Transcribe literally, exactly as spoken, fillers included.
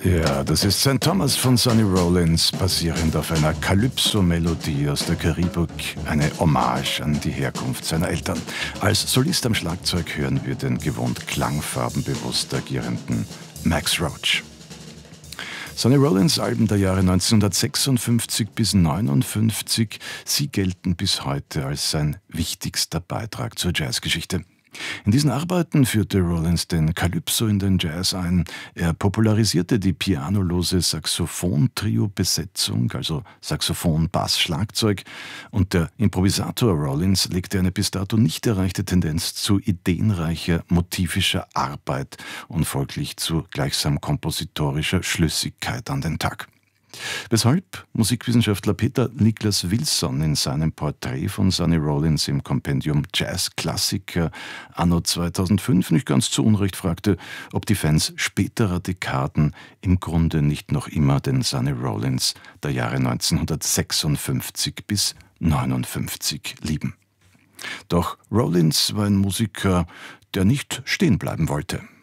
Ja, das ist Sankt Thomas von Sonny Rollins, basierend auf einer Calypso-Melodie aus der Karibik, eine Hommage an die Herkunft seiner Eltern. Als Solist am Schlagzeug hören wir den gewohnt klangfarbenbewusst agierenden Max Roach. Sonny Rollins Alben der Jahre neunzehnhundertsechsundfünfzig bis neunundfünfzig, sie gelten bis heute als sein wichtigster Beitrag zur Jazzgeschichte. In diesen Arbeiten führte Rollins den Calypso in den Jazz ein. Er popularisierte die pianolose Saxophon-Trio-Besetzung, also Saxophon, Bass, Schlagzeug, und der Improvisator Rollins legte eine bis dato nicht erreichte Tendenz zu ideenreicher, motivischer Arbeit und folglich zu gleichsam kompositorischer Schlüssigkeit an den Tag. Weshalb Musikwissenschaftler Peter Niklas Wilson in seinem Porträt von Sonny Rollins im Kompendium Jazzklassiker anno zweitausendfünf nicht ganz zu Unrecht fragte, ob die Fans späterer Dekaden im Grunde nicht noch immer den Sonny Rollins der Jahre neunzehnhundertsechsundfünfzig bis neunundfünfzig lieben. Doch Rollins war ein Musiker, der nicht stehen bleiben wollte.